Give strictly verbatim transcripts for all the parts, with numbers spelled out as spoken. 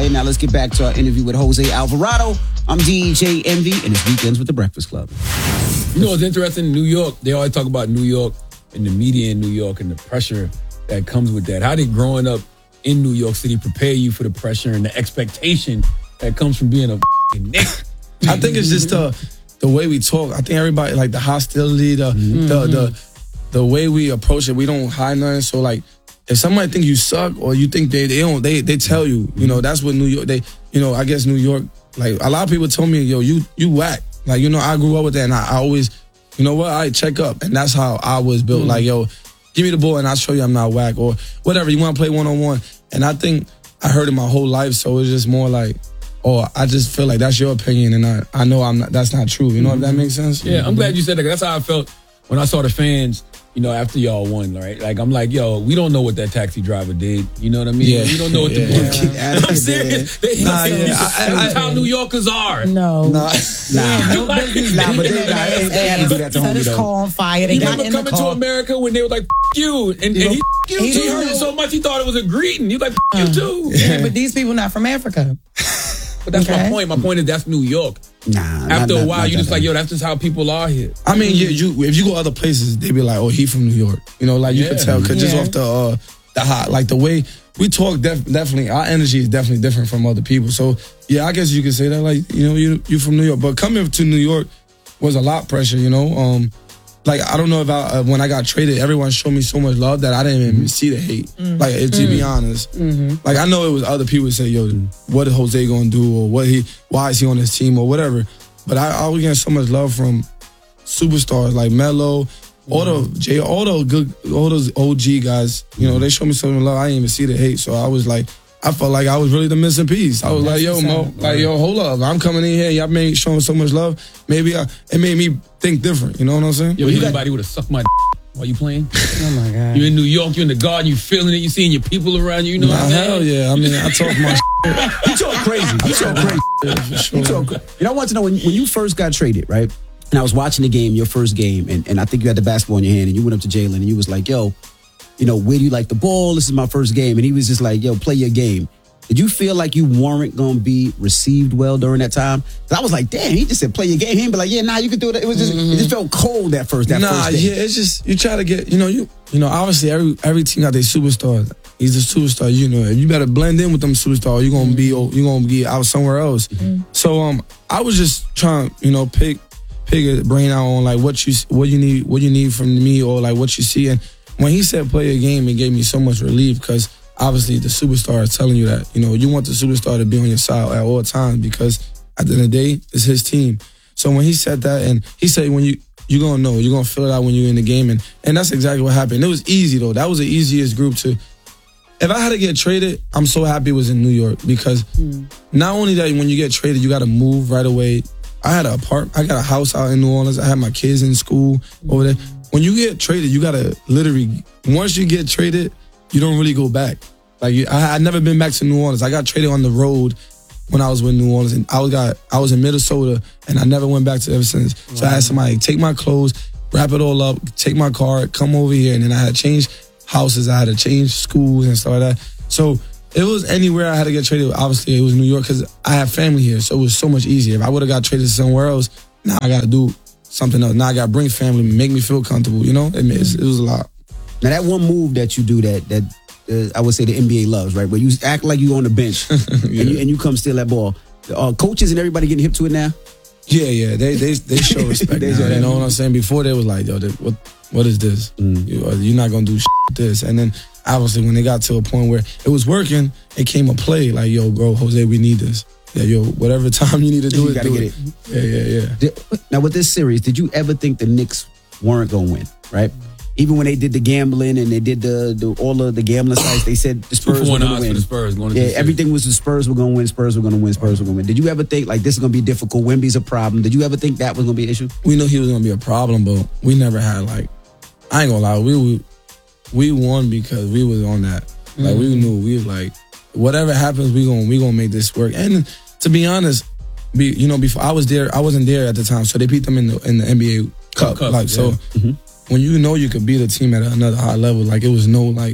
fire. Now let's get back to our interview with Jose Alvarado. I'm D J Envy, and it's Weekends with the Breakfast Club. You know what's interesting in New York? They always talk about New York and the media in New York and the pressure that comes with that. How did growing up in New York City prepare you for the pressure and the expectation that comes from being a nigga? I think it's just the the way we talk. I think everybody, like the hostility, the mm-hmm. the the the way we approach it. We don't hide nothing. So like, if somebody think you suck or you think they they don't they they tell you. You know, that's what New York. They you know I guess New York. Like a lot of people told me, yo, you you whack. Like you know, I grew up with that, and I, I always, you know what, I check up, and that's how I was built. Mm-hmm. Like yo, give me the ball, and I'll show you I'm not whack or whatever. You want to play one on one, and I think I heard it my whole life, so it's just more like. Or I just feel like that's your opinion, and I, I know I'm not. That's not true. You know mm-hmm. if that makes sense? Yeah, I'm glad you said that. That's how I felt when I saw the fans. You know, after y'all won, right? Like I'm like, yo, we don't know what that taxi driver did. You know what I mean? Yeah. We don't know what yeah. the yeah. I'm serious. They, nah, yeah. That's how New Yorkers are. No, nah, nah, nah, but they, nah, they, they had to do that to set his car on fire. They you got remember in coming the car. to America when they were like, F you, and, and he, you he, he heard it so much he thought it was a greeting. He was like, F uh, you too. Yeah, but these people not from Africa. But that's okay. my point. My point is that's New York. Nah. After not, a while, not, you're not just that. like, yo, that's just how people are here. I mean, yeah, you if you go other places, they be like, oh, he from New York. You know, like you yeah. could tell because yeah. just off the uh, the hot, like the way we talk, def- definitely our energy is definitely different from other people. So yeah, I guess you could say that, like you know, you you from New York, but coming to New York was a lot pressure. You know, um, like I don't know if I uh, when I got traded, everyone showed me so much love that I didn't even mm-hmm. see the hate. Mm-hmm. Like if, to be honest, mm-hmm. like I know it was other people who say, "Yo, what is Jose gonna do?" or "What he? Why is he on this team?" or whatever. But I always get so much love from superstars like Melo, all the Jay, all the good, all those O G guys. You know, they showed me so much love. I didn't even see the hate, so I was like. I felt like I was really the missing piece. I was That's like, yo, Mo, right. like, yo, hold up. I'm coming in here. Y'all made showing so much love. Maybe I, it made me think different. You know what I'm saying? Yo, anybody would have sucked my d- while you playing? Oh, my God. You're in New York. You're in the garden. You feeling it. You seeing your people around you. You know nah, what I'm saying? Hell yeah. I mean, I talk my shit. You talk crazy. You talk crazy. Yeah, for sure. You talk crazy. You know, I want to know, when, when you first got traded, right? And I was watching the game, your first game, and, and I think you had the basketball in your hand, and you went up to Jalen, and you was like, yo, you know, where do you like the ball? This is my first game. And he was just like, yo, play your game. Did you feel like you weren't going to be received well during that time? Because I was like, damn, he just said play your game. He be like, yeah, nah, you can do it. It was just, mm-hmm. it just felt cold that first, that nah, first day. yeah, it's just, you try to get, you know, you you know, obviously every every team got their superstars. He's a superstar, you know. You better blend in with them superstars. You're going to be, you're going to be out somewhere else. Mm-hmm. So um, I was just trying, you know, pick pick a brain out on like what you what you need, what you need from me or like what you see. And when he said play a game, it gave me so much relief because obviously, the superstar is telling you that. You know, you want the superstar to be on your side at all times because at the end of the day, it's his team. So when he said that, and he said when you, you're going to know, you're going to feel it out when you're in the game. And, and that's exactly what happened. It was easy, though. That was the easiest group to... If I had to get traded, I'm so happy it was in New York because mm. not only that, when you get traded, you got to move right away. I had an apartment. I got a house out in New Orleans. I had my kids in school mm. over there. When you get traded, you got to literally... Once you get traded... you don't really go back. Like I, I never been back to New Orleans. I got traded on the road when I was with New Orleans, and I was got I was in Minnesota, and I never went back to ever since. Wow. So I had somebody take my clothes, wrap it all up, take my car, come over here, and then I had to change houses. I had to change schools and stuff like that. So it was anywhere I had to get traded. Obviously, it was New York because I have family here, so it was so much easier. If I would have got traded somewhere else, now I got to do something else. Now I got to bring family, make me feel comfortable. You know, it, it was a lot. Now that one move that you do that that uh, I would say the N B A loves, right? Where you act like you on the bench yeah. and, you, and you come steal that ball. Uh, coaches and everybody getting hip to it now? Yeah, yeah. They they they show respect they now. You know what I'm saying? Before they was like, yo, they, what what is this? Mm. You, you're not gonna do shit with this. And then obviously when they got to a point where it was working, it came a play like, yo, bro, Jose, we need this. Yeah, yo, whatever time you need to do you it, gotta do get it. it. Yeah, yeah, yeah. Did, now with this series, did you ever think the Knicks weren't gonna win? Right? Even when they did the gambling and they did the, the all of the gambling sites, they said the Spurs were going to win. For the Spurs going yeah, everything was the Spurs were going to win, Spurs were going to win, Spurs were going to win. Did you ever think, like, this is going to be difficult, Wemby's a problem? Did you ever think that was going to be an issue? We knew he was going to be a problem, but we never had, like, I ain't going to lie, we, we we won because we was on that. Like, mm-hmm. we knew, we was like, whatever happens, we going we gonna make this work. And to be honest, be, you know, before I was there, I wasn't there at the time, so they beat them in the, in the N B A Cup. Cup like, yeah. so... Mm-hmm. When you know you could beat a team at another high level, like it was no like,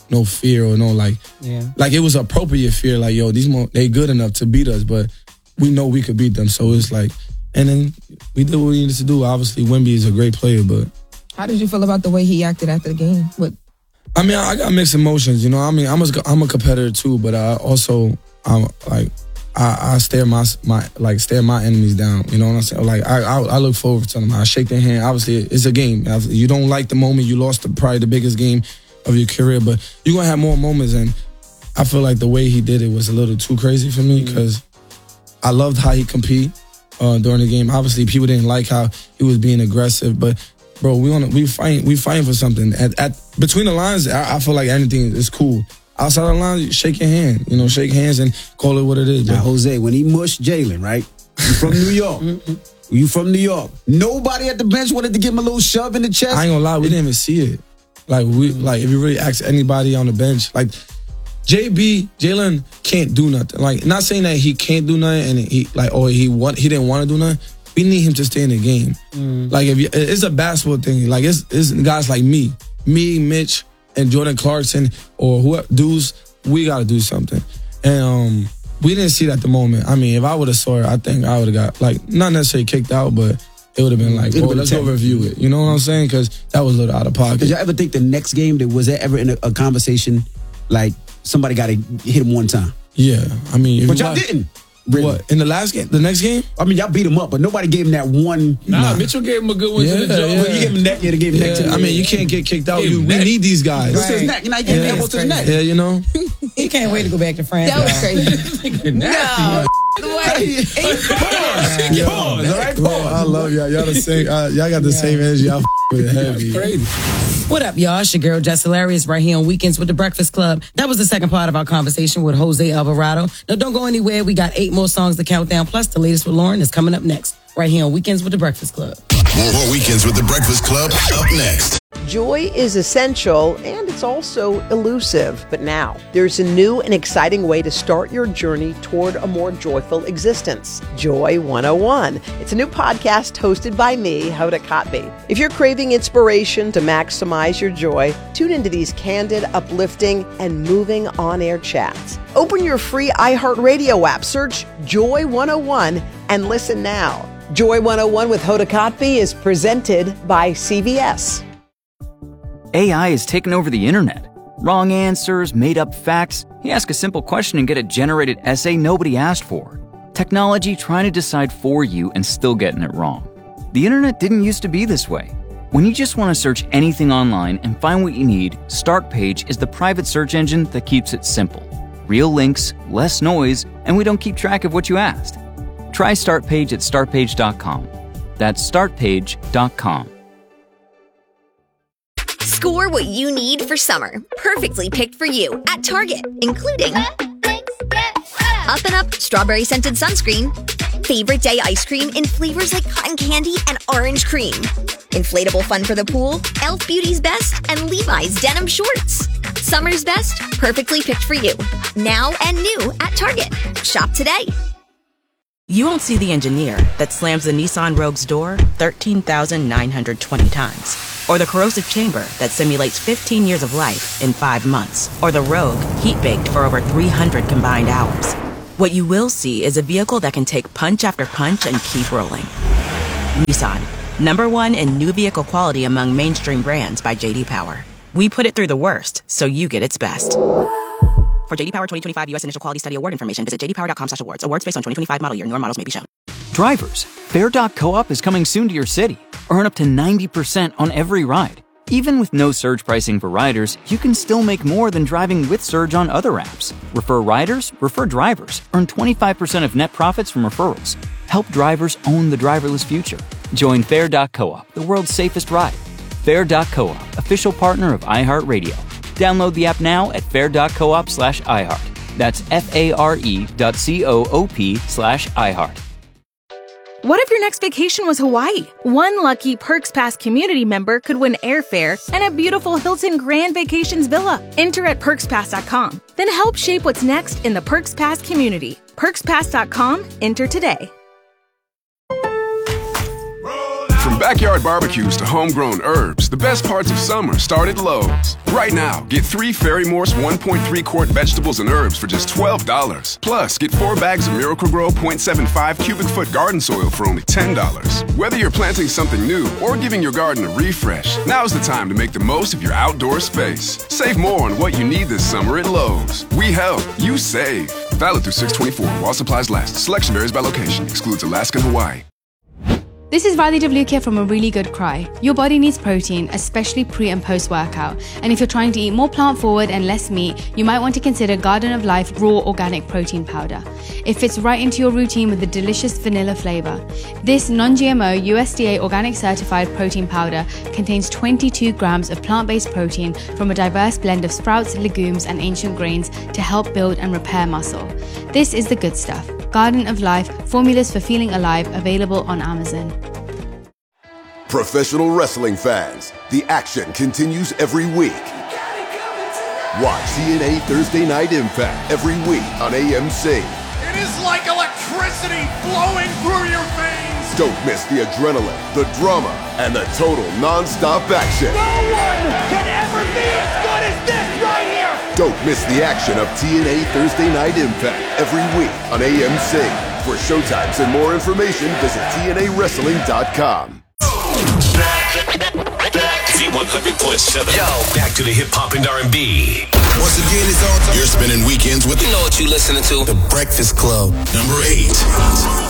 no fear or no like, Yeah. like it was appropriate fear. Like, yo, these mo- they good enough to beat us, but we know we could beat them. So it's like, and then we did what we needed to do. Obviously, Wemby is a great player, but How did you feel about the way he acted after the game? What? I mean, I got mixed emotions. You know, I mean, I'm a, I'm a competitor too, but I also, I'm like, I, I stare my my like stare my enemies down. You know what I'm saying? Like I I, I look forward to them. I shake their hand. Obviously, it's a game. You don't like the moment you lost the, probably the biggest game of your career, but you're gonna have more moments. And I feel like the way he did it was a little too crazy for me because I loved how he compete uh, during the game. Obviously, people didn't like how he was being aggressive, but bro, we on we fight we fighting for something. At, at between the lines, I, I feel like anything is cool. Outside the line, shake your hand. You know, shake hands and call it what it is. Now, Jose, when he mushed Jalen, right? You from New York. You from New York. Nobody at the bench wanted to give him a little shove in the chest. I ain't gonna lie, we didn't even see it. Like we, like if you really ask anybody on the bench, like J B, Jalen can't do nothing. Like not saying that he can't do nothing and he like or he want he didn't want to do nothing. We need him to stay in the game. Mm. Like if you, it's a basketball thing. Like it's, it's guys like me, me, Mitch, and Jordan Clarkson or whoever dudes. We got to do something, and um, we didn't see that at the moment. I mean, if I would have saw it, I think I would have got like not necessarily kicked out, but it would have been like, oh, let's go review it. You know what I'm saying? Because that was a little out of pocket. Did y'all ever think the next game that was there ever in a, a conversation like somebody got to hit him one time? Yeah, I mean, if but you y'all watch, didn't. Really? What, in the last game? The next game? I mean, y'all beat him up, but nobody gave him that one. Nah, nah. Mitchell gave him a good one yeah, to the jaw. Yeah. You gave him neck, yeah, they gave him yeah. neck to the I mean, you can't get kicked out. You, we neck. need these guys. Right. To his neck. You know, you gave yeah. him elbow to his neck. Yeah, you know? He can't wait to go back to France. That was crazy. Nasty. Pause. Pause. All right, Bro, I love y'all. Y'all the same. Uh, y'all got the yeah. same energy. Y'all f- with heavy. Crazy. What up, y'all? It's your girl, Jess Hilarious, right here on Weekends with the Breakfast Club. That was the second part of our conversation with Jose Alvarado. Now, don't go anywhere. We got eight more songs to count down, plus the latest with Lauren is coming up next, right here on Weekends with the Breakfast Club. More Weekends with the Breakfast Club up next. Joy is essential and it's also elusive. But now, there's a new and exciting way to start your journey toward a more joyful existence. Joy one oh one. It's a new podcast hosted by me, Hoda Kotb. If you're craving inspiration to maximize your joy, tune into these candid, uplifting, and moving on-air chats. Open your free iHeartRadio app, search Joy one oh one, and listen now. Joy one oh one with Hoda Kotb is presented by C V S. A I has taken over the internet. Wrong answers, made-up facts. You ask a simple question and get a generated essay nobody asked for. Technology trying to decide for you and still getting it wrong. The internet didn't used to be this way. When you just want to search anything online and find what you need, Startpage is the private search engine that keeps it simple. Real links, less noise, and we don't keep track of what you asked. Try Startpage at startpage dot com. That's startpage dot com. Score what you need for summer. Perfectly picked for you at Target, including Up and Up Strawberry Scented Sunscreen, Favorite Day Ice Cream in flavors like cotton candy and orange cream, Inflatable Fun for the Pool, Elf Beauty's Best, and Levi's Denim Shorts. Summer's best, perfectly picked for you. Now and new at Target. Shop today. You won't see the engineer that slams the Nissan Rogue's door thirteen thousand nine hundred twenty times. Or the corrosive chamber that simulates fifteen years of life in five months. Or the Rogue heat-baked for over three hundred combined hours. What you will see is a vehicle that can take punch after punch and keep rolling. Nissan, number one in new vehicle quality among mainstream brands by J D Power. We put it through the worst, so you get its best. For J D Power twenty twenty-five U S Initial Quality Study Award information, visit j d power dot com slash awards. Awards based on twenty twenty-five model year. Newer models may be shown. Drivers, Fair dot Co-op is coming soon to your city. Earn up to ninety percent on every ride. Even with no surge pricing for riders, you can still make more than driving with Surge on other apps. Refer riders, refer drivers. Earn twenty-five percent of net profits from referrals. Help drivers own the driverless future. Join Fair dot Co-op, the world's safest ride. Fair dot Co-op, official partner of iHeartRadio. Download the app now at fair dot coop slash iHeart. That's F-A-R-E dot C-O-O-P slash iHeart. What if your next vacation was Hawaii? One lucky Perks Pass community member could win airfare and a beautiful Hilton Grand Vacations villa. Enter at perks pass dot com. Then help shape what's next in the Perks Pass community. perks pass dot com. Enter today. From backyard barbecues to homegrown herbs, the best parts of summer start at Lowe's. Right now, get three Ferry Morse one point three quart vegetables and herbs for just twelve dollars. Plus, get four bags of Miracle-Gro point seven five cubic foot garden soil for only ten dollars. Whether you're planting something new or giving your garden a refresh, now's the time to make the most of your outdoor space. Save more on what you need this summer at Lowe's. We help, you save. Valid through six twenty-four while supplies last. Selection varies by location. Excludes Alaska and Hawaii. This is Riley DeVlukia from A Really Good Cry. Your body needs protein, especially pre and post workout. And if you're trying to eat more plant forward and less meat, you might want to consider Garden of Life Raw Organic Protein Powder. It fits right into your routine with a delicious vanilla flavor. This non-G M O U S D A organic certified protein powder contains twenty-two grams of plant-based protein from a diverse blend of sprouts, legumes, and ancient grains to help build and repair muscle. This is the good stuff. Garden of Life, formulas for feeling alive, available on Amazon. Professional wrestling fans, the action continues every week. Watch T N A Thursday Night Impact every week on A M C. It is like electricity flowing through your veins. Don't miss the adrenaline, the drama, and the total non-stop action. No one can ever be as good as this right here. Don't miss the action of T N A Thursday Night Impact every week on A M C. For showtimes and more information, visit T N A wrestling dot com. V one hundred point seven. Yo, back to the hip hop and R and B. Once again, it's all time. You're spending weekends with. You know what you listening to? The Breakfast Club, number eight.